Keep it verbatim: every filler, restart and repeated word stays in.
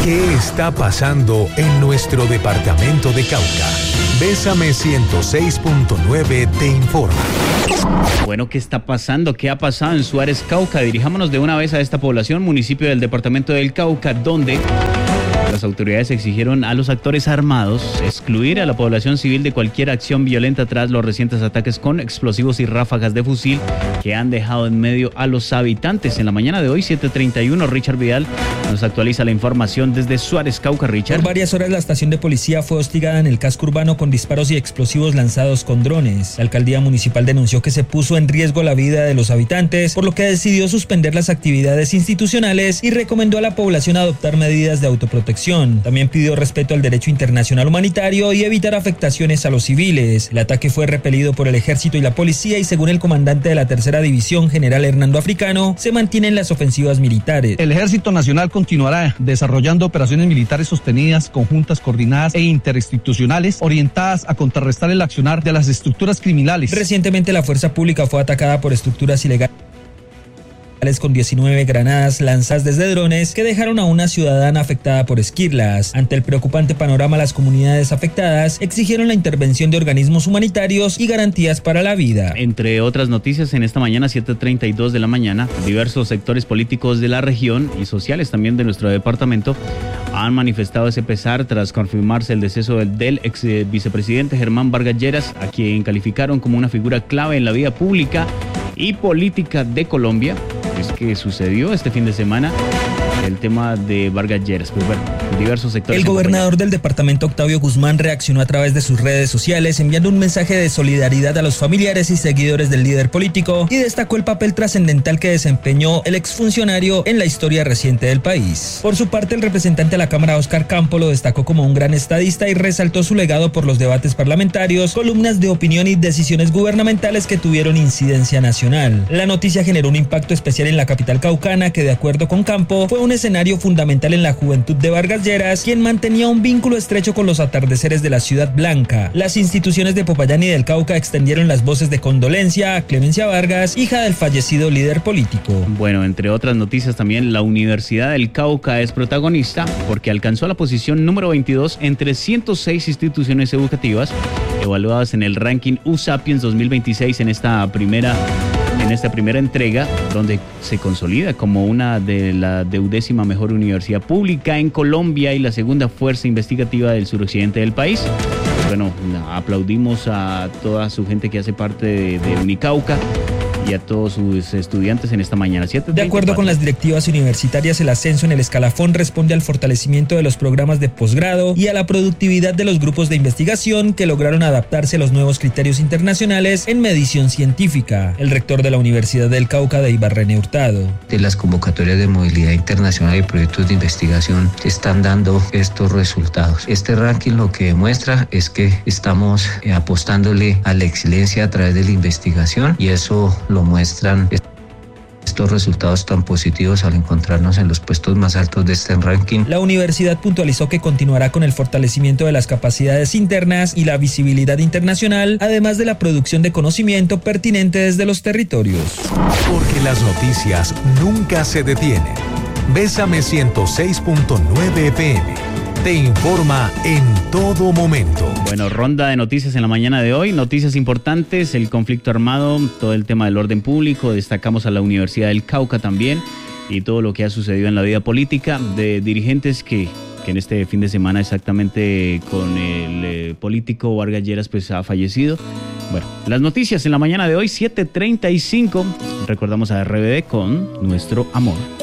¿Qué está pasando en nuestro departamento de Cauca? Bésame ciento seis punto nueve te informa. Bueno, ¿qué está pasando? ¿Qué ha pasado en Suárez, Cauca? Dirijámonos de una vez a esta población, municipio del departamento del Cauca, donde las autoridades exigieron a los actores armados excluir a la población civil de cualquier acción violenta tras los recientes ataques con explosivos y ráfagas de fusil que han dejado en medio a los habitantes. En la mañana de hoy, siete treinta y uno, Richard Vidal nos actualiza la información desde Suárez, Cauca. Richard. Por varias horas la estación de policía fue hostigada en el casco urbano con disparos y explosivos lanzados con drones. La alcaldía municipal denunció que se puso en riesgo la vida de los habitantes, por lo que decidió suspender las actividades institucionales y recomendó a la población adoptar medidas de autoprotección. También pidió respeto al derecho internacional humanitario y evitar afectaciones a los civiles. El ataque fue repelido por el ejército y la policía y según el comandante de la tercera división, general Hernando Africano, se mantienen las ofensivas militares. El Ejército Nacional continuará desarrollando operaciones militares sostenidas, conjuntas, coordinadas e interinstitucionales orientadas a contrarrestar el accionar de las estructuras criminales. Recientemente la fuerza pública fue atacada por estructuras ilegales con diecinueve granadas lanzadas desde drones que dejaron a una ciudadana afectada por esquirlas. Ante el preocupante panorama, las comunidades afectadas exigieron la intervención de organismos humanitarios y garantías para la vida. Entre otras noticias, en esta mañana, siete treinta y dos de la mañana, diversos sectores políticos de la región y sociales también de nuestro departamento han manifestado ese pesar tras confirmarse el deceso del, del ex vicepresidente Germán Vargas Lleras, a quien calificaron como una figura clave en la vida pública y política de Colombia. Es que sucedió este fin de semana el tema de Vargas Lleras. Pues bueno, diversos sectores. El gobernador del departamento, Octavio Guzmán, reaccionó a través de sus redes sociales enviando un mensaje de solidaridad a los familiares y seguidores del líder político y destacó el papel trascendental que desempeñó el exfuncionario en la historia reciente del país. Por su parte, el representante a la Cámara, Oscar Campo, lo destacó como un gran estadista y resaltó su legado por los debates parlamentarios, columnas de opinión y decisiones gubernamentales que tuvieron incidencia nacional. La noticia generó un impacto especial en la capital caucana que, de acuerdo con Campo, fue un escenario fundamental en la juventud de Vargas Lleras, quien mantenía un vínculo estrecho con los atardeceres de la Ciudad Blanca. Las instituciones de Popayán y del Cauca extendieron las voces de condolencia a Clemencia Vargas, hija del fallecido líder político. Bueno, entre otras noticias también, la Universidad del Cauca es protagonista porque alcanzó la posición número veintidós entre ciento seis instituciones educativas evaluadas en el ranking U Sapiens dos mil veintiséis en esta primera en esta primera entrega, donde se consolida como una de la deudécima mejor universidad pública en Colombia y la segunda fuerza investigativa del suroccidente del país. Bueno, aplaudimos a toda su gente que hace parte de, de Unicauca y a todos sus estudiantes en esta mañana. De acuerdo con las directivas universitarias, el ascenso en el escalafón responde al fortalecimiento de los programas de posgrado y a la productividad de los grupos de investigación que lograron adaptarse a los nuevos criterios internacionales en medición científica. El rector de la Universidad del Cauca, Deibar René Hurtado. De las convocatorias de movilidad internacional y proyectos de investigación están dando estos resultados. Este ranking lo que demuestra es que estamos apostándole a la excelencia a través de la investigación y eso lo muestran estos resultados tan positivos al encontrarnos en los puestos más altos de este ranking. La universidad puntualizó que continuará con el fortalecimiento de las capacidades internas y la visibilidad internacional, además de la producción de conocimiento pertinente desde los territorios. Porque las noticias nunca se detienen. Bésame ciento seis punto nueve F M. Te informa en todo momento. Bueno, ronda de noticias en la mañana de hoy. Noticias importantes, el conflicto armado, todo el tema del orden público. Destacamos a la Universidad del Cauca también y todo lo que ha sucedido en la vida política de dirigentes que, que en este fin de semana exactamente con el eh, político Vargas Lleras pues ha fallecido. Bueno, las noticias en la mañana de hoy, siete treinta y cinco. Recordamos a R B D con Nuestro Amor.